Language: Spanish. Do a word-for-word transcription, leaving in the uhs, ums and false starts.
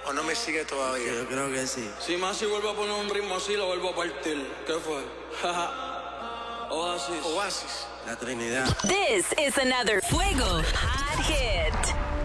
¿O no me sigue todavía? Yo creo que sí. Si Masi vuelve a poner un ritmo así, lo vuelvo a partir. ¿Qué fue? Oasis. Oasis. La Trinidad. This is another Fuego Hot Hit.